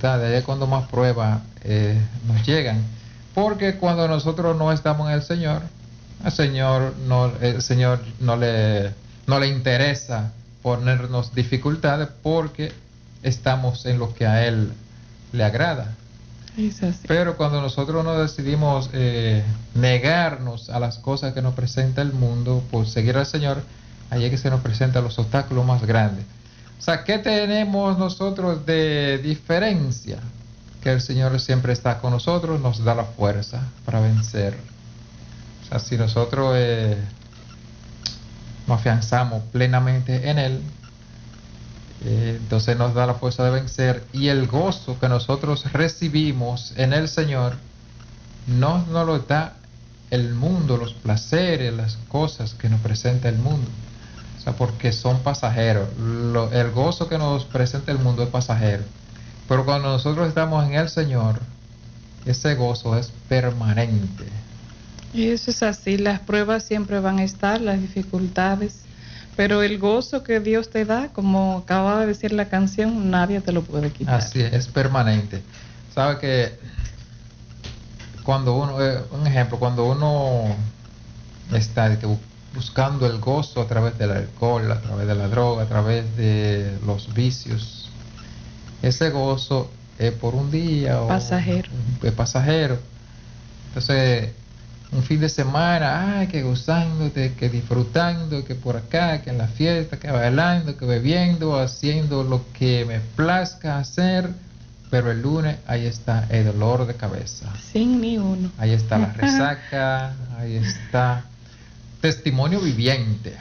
dificultades, ahí es cuando más pruebas nos llegan. Porque cuando nosotros no estamos en el Señor no le interesa ponernos dificultades porque estamos en lo que a Él le agrada. Es así. Pero cuando nosotros no decidimos negarnos a las cosas que nos presenta el mundo por seguir al Señor, ahí es que se nos presentan los obstáculos más grandes. O sea, ¿qué tenemos nosotros de diferencia? Que el Señor siempre está con nosotros, nos da la fuerza para vencer. O sea, si nosotros nos afianzamos plenamente en Él, entonces nos da la fuerza de vencer, y el gozo que nosotros recibimos en el Señor no nos lo da el mundo, los placeres, las cosas que nos presenta el mundo. O sea, porque son pasajeros. El gozo que nos presenta el mundo es pasajero. Pero cuando nosotros estamos en el Señor, ese gozo es permanente. Y eso es así, las pruebas siempre van a estar, las dificultades, pero el gozo que Dios te da, como acaba de decir la canción, nadie te lo puede quitar. Así es permanente. Sabe que cuando uno, un ejemplo, cuando uno está buscando el gozo a través del alcohol, a través de la droga, a través de los vicios, ese gozo es por un día o pasajero. Es pasajero. Entonces, un fin de semana, que gozándote, que disfrutando, que por acá, que en la fiesta, que bailando, que bebiendo, haciendo lo que me plazca hacer, pero el lunes ahí está el dolor de cabeza. Sin ni uno. Ahí está la resaca, ahí está testimonio viviente.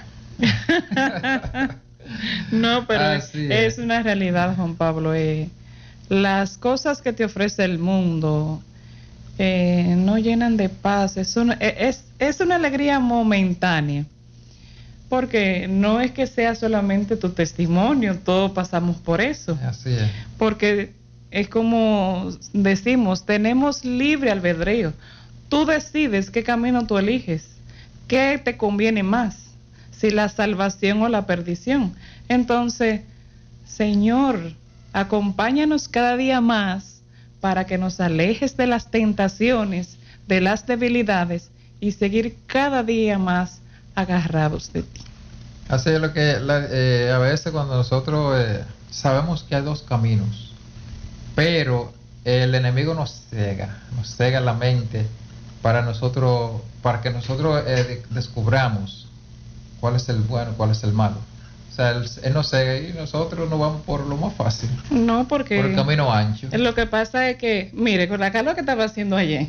No, pero es una realidad, Juan Pablo. Las cosas que te ofrece el mundo no llenan de paz. Es una alegría momentánea, porque no es que sea solamente tu testimonio, todos pasamos por eso. Así es. Porque es como decimos, tenemos libre albedrío. Tú decides qué camino tú eliges, qué te conviene más, si la salvación o la perdición. Entonces, Señor, acompáñanos cada día más para que nos alejes de las tentaciones, de las debilidades, y seguir cada día más agarrados de ti. Así es lo que a veces cuando nosotros sabemos que hay dos caminos, pero el enemigo nos cega la mente para que nosotros descubramos cuál es el bueno, cuál es el malo. O sea, él nos cega y nosotros nos vamos por lo más fácil. No, porque por el camino ancho. Lo que pasa es que, mire, con la calor que estaba haciendo ayer,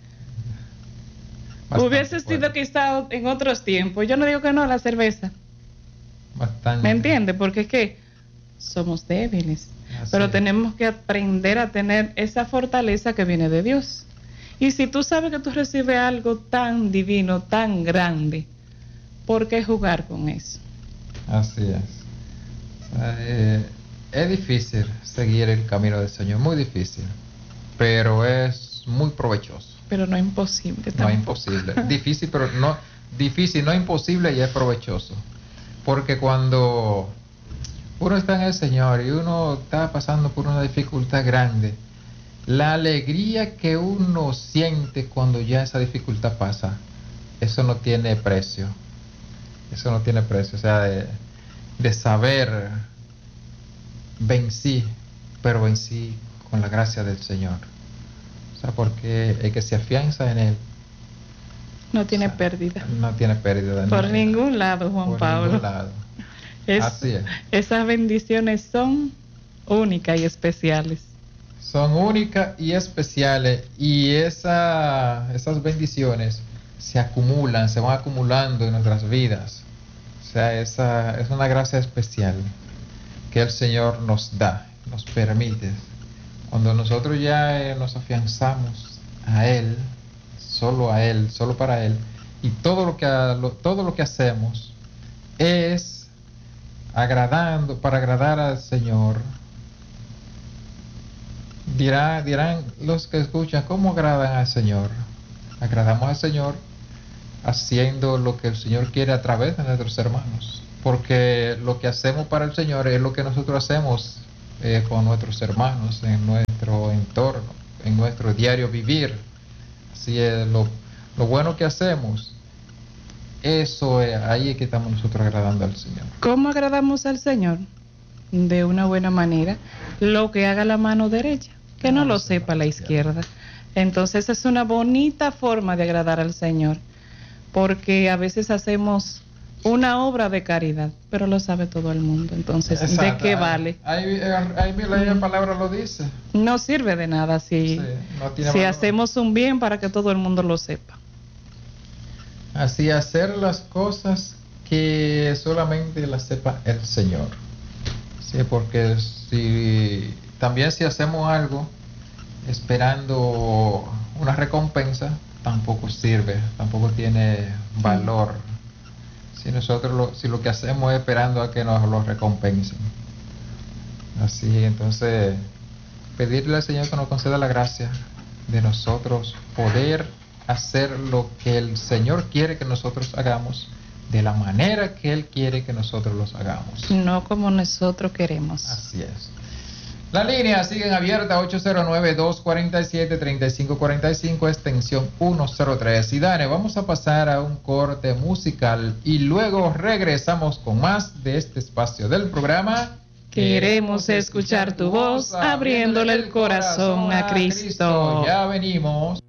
hubiese sido quizá en otros tiempos. Yo no digo que no a la cerveza. Bastante. ¿Me entiende? Porque es que somos débiles. Pero tenemos que aprender a tener esa fortaleza que viene de Dios. Y si tú sabes que tú recibes algo tan divino, tan grande, ¿por qué jugar con eso? Así es. Es difícil seguir el camino del Señor, muy difícil, pero es muy provechoso. Pero no es imposible tampoco. No es imposible. Difícil, pero no imposible, y es provechoso. Porque cuando uno está en el Señor y uno está pasando por una dificultad grande, la alegría que uno siente cuando ya esa dificultad pasa, eso no tiene precio. Eso no tiene precio. O sea, de saber, vencí, pero vencí con la gracia del Señor. O sea, porque el que se afianza en Él no tiene pérdida. No tiene pérdida. Por ningún lado, Juan Pablo. Por ningún lado. Así es. Esas bendiciones son únicas y especiales. Son únicas y especiales, y esas bendiciones se acumulan, se van acumulando en nuestras vidas. O sea, esa es una gracia especial que el Señor nos da, nos permite. Cuando nosotros ya nos afianzamos a Él, solo para Él, y todo lo que hacemos es para agradar al Señor. Dirán los que escuchan, ¿cómo agradan al Señor? Agradamos al Señor haciendo lo que el Señor quiere a través de nuestros hermanos, porque lo que hacemos para el Señor es lo que nosotros hacemos con nuestros hermanos, en nuestro entorno, en nuestro diario vivir. Así es, lo bueno que hacemos, eso es, ahí es que estamos nosotros agradando al Señor. ¿Cómo agradamos al Señor? De una buena manera. Lo que haga la mano derecha, que no lo sepa la izquierda. Entonces es una bonita forma de agradar al Señor, porque a veces hacemos una obra de caridad, pero lo sabe todo el mundo. Entonces, Exacto. ¿de qué vale? Ahí la palabra lo dice. No sirve de nada si hacemos un bien para que todo el mundo lo sepa. Así, hacer las cosas que solamente las sepa el Señor. Sí, porque si hacemos algo esperando una recompensa, tampoco sirve, tampoco tiene valor. Si lo que hacemos es esperando a que nos lo recompensen. Así, entonces, pedirle al Señor que nos conceda la gracia de nosotros poder hacer lo que el Señor quiere que nosotros hagamos, de la manera que Él quiere que nosotros los hagamos. No como nosotros queremos. Así es. Las líneas siguen abiertas, 809-247-3545, extensión 103. Y Dane, vamos a pasar a un corte musical y luego regresamos con más de este espacio del programa. Queremos escuchar tu voz, abriéndole el corazón a Cristo. Ya venimos.